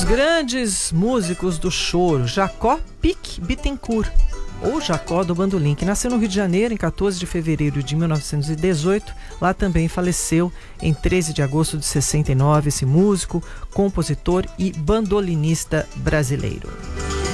grandes músicos do choro, Jacó Pique Bittencourt, ou Jacó do Bandolim, que nasceu no Rio de Janeiro em 14 de fevereiro de 1918. Lá também faleceu em 13 de agosto de 69, esse músico, compositor e bandolinista brasileiro.